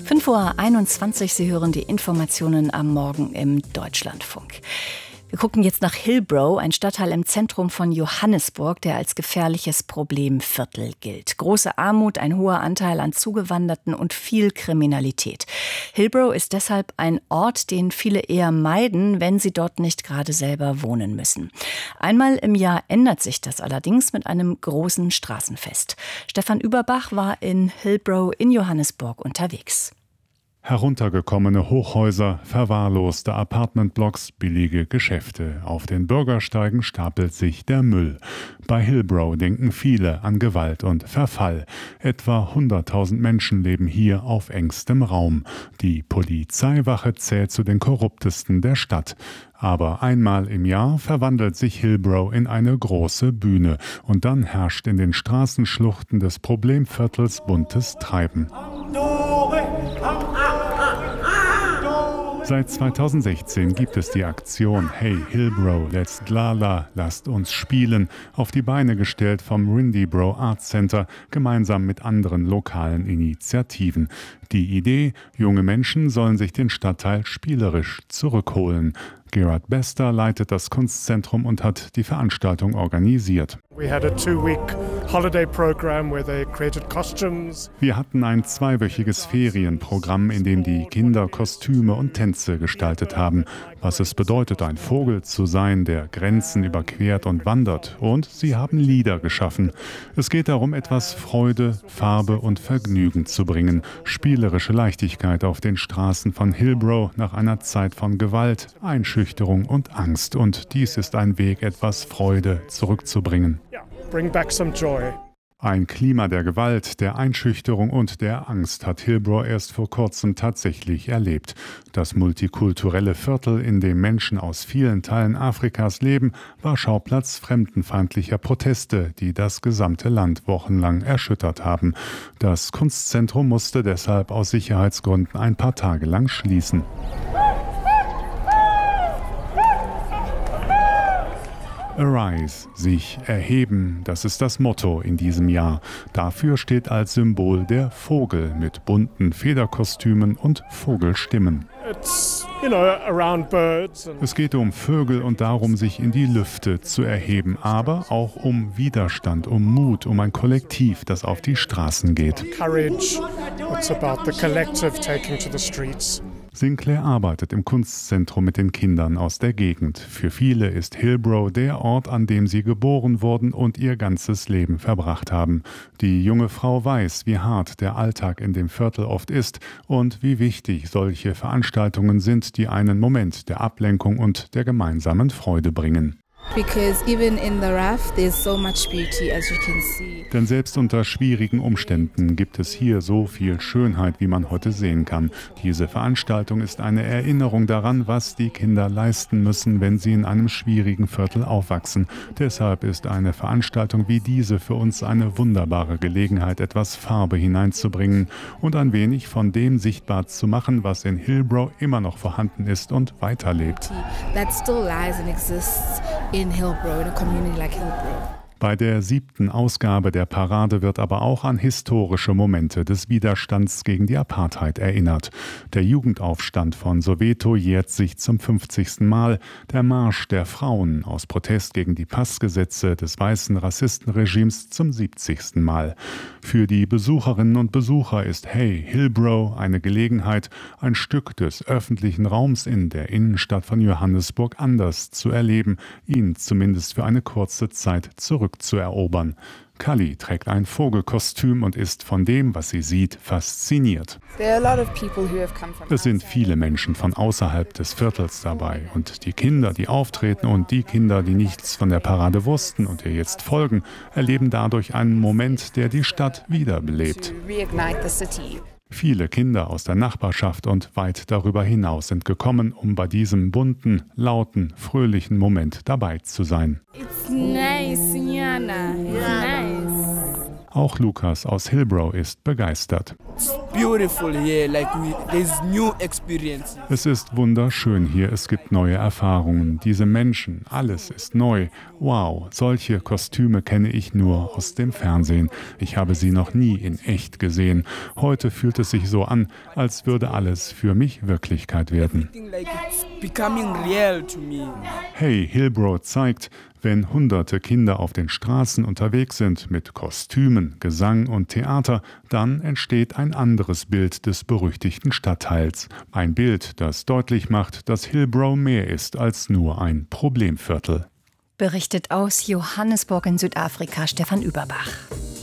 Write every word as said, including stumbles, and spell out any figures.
fünf Uhr einundzwanzig, Sie hören die Informationen am Morgen im Deutschlandfunk. Wir gucken jetzt nach Hillbrow, ein Stadtteil im Zentrum von Johannesburg, der als gefährliches Problemviertel gilt. Große Armut, ein hoher Anteil an Zugewanderten und viel Kriminalität. Hillbrow ist deshalb ein Ort, den viele eher meiden, wenn sie dort nicht gerade selber wohnen müssen. Einmal im Jahr ändert sich das allerdings mit einem großen Straßenfest. Stefan Überbach war in Hillbrow in Johannesburg unterwegs. Heruntergekommene Hochhäuser, verwahrloste Apartmentblocks, billige Geschäfte. Auf den Bürgersteigen stapelt sich der Müll. Bei Hillbrow denken viele an Gewalt und Verfall. Etwa hunderttausend Menschen leben hier auf engstem Raum. Die Polizeiwache zählt zu den korruptesten der Stadt. Aber einmal im Jahr verwandelt sich Hillbrow in eine große Bühne. Und dann herrscht in den Straßenschluchten des Problemviertels buntes Treiben. Seit zweitausendsechzehn gibt es die Aktion Hey Hillbrow, let's Dlala, lasst uns spielen, auf die Beine gestellt vom Rindybrow Arts Center, gemeinsam mit anderen lokalen Initiativen. Die Idee, junge Menschen sollen sich den Stadtteil spielerisch zurückholen. Gerard Bester leitet das Kunstzentrum und hat die Veranstaltung organisiert. We had a two-week holiday program where they created costumes. Wir hatten ein zweiwöchiges Ferienprogramm, in dem die Kinder Kostüme und Tänze gestaltet haben. Was es bedeutet, ein Vogel zu sein, der Grenzen überquert und wandert. Und sie haben Lieder geschaffen. Es geht darum, etwas Freude, Farbe und Vergnügen zu bringen. Spielerische Leichtigkeit auf den Straßen von Hillbrow nach einer Zeit von Gewalt, Einschüchterung und Angst. Und dies ist ein Weg, etwas Freude zurückzubringen. Bring back some joy. Ein Klima der Gewalt, der Einschüchterung und der Angst hat Hillbrow erst vor kurzem tatsächlich erlebt. Das multikulturelle Viertel, in dem Menschen aus vielen Teilen Afrikas leben, war Schauplatz fremdenfeindlicher Proteste, die das gesamte Land wochenlang erschüttert haben. Das Kunstzentrum musste deshalb aus Sicherheitsgründen ein paar Tage lang schließen. Arise, sich erheben, das ist das Motto in diesem Jahr. Dafür steht als Symbol der Vogel mit bunten Federkostümen und Vogelstimmen. It's, you know, around birds and es geht um Vögel und darum, sich in die Lüfte zu erheben, aber auch um Widerstand, um Mut, um ein Kollektiv, das auf die Straßen geht. courage. It's about the collective taking to the streets. Sinclair arbeitet im Kunstzentrum mit den Kindern aus der Gegend. Für viele ist Hillbrow der Ort, an dem sie geboren wurden und ihr ganzes Leben verbracht haben. Die junge Frau weiß, wie hart der Alltag in dem Viertel oft ist und wie wichtig solche Veranstaltungen sind, die einen Moment der Ablenkung und der gemeinsamen Freude bringen. Because even in the rough, there's so much beauty, as you can see. Denn selbst unter schwierigen Umständen gibt es hier so viel Schönheit, wie man heute sehen kann. Diese Veranstaltung ist eine Erinnerung daran, was die Kinder leisten müssen, wenn sie in einem schwierigen Viertel aufwachsen. Deshalb ist eine Veranstaltung wie diese für uns eine wunderbare Gelegenheit, etwas Farbe hineinzubringen und ein wenig von dem sichtbar zu machen, was in Hillbrow immer noch vorhanden ist und weiterlebt. That still lies and exists in Hillbrow, in a community like Hillbrow. Bei der siebten Ausgabe der Parade wird aber auch an historische Momente des Widerstands gegen die Apartheid erinnert. Der Jugendaufstand von Soweto jährt sich zum fünfzigsten Mal. Der Marsch der Frauen aus Protest gegen die Passgesetze des weißen Rassistenregimes zum siebzigsten Mal. Für die Besucherinnen und Besucher ist Hey Hillbrow eine Gelegenheit, ein Stück des öffentlichen Raums in der Innenstadt von Johannesburg anders zu erleben, ihn zumindest für eine kurze Zeit zurück zu erobern. Kali trägt ein Vogelkostüm und ist von dem, was sie sieht, fasziniert. Es sind viele Menschen von außerhalb des Viertels dabei und die Kinder, die auftreten und die Kinder, die nichts von der Parade wussten und ihr jetzt folgen, erleben dadurch einen Moment, der die Stadt wiederbelebt. Viele Kinder aus der Nachbarschaft und weit darüber hinaus sind gekommen, um bei diesem bunten, lauten, fröhlichen Moment dabei zu sein. It's nice, Yana. It's nice. Auch Lukas aus Hillbrow ist begeistert. Es ist wunderschön hier, es gibt neue Erfahrungen. Diese Menschen, alles ist neu. Wow, solche Kostüme kenne ich nur aus dem Fernsehen. Ich habe sie noch nie in echt gesehen. Heute fühlt es sich so an, als würde alles für mich Wirklichkeit werden. Hey, Hillbrow zeigt, wenn hunderte Kinder auf den Straßen unterwegs sind mit Kostümen, Gesang und Theater, dann entsteht ein anderes Bild des berüchtigten Stadtteils. Ein Bild, das deutlich macht, dass Hillbrow mehr ist als nur ein Problemviertel. Berichtet aus Johannesburg in Südafrika Stefan Überbach.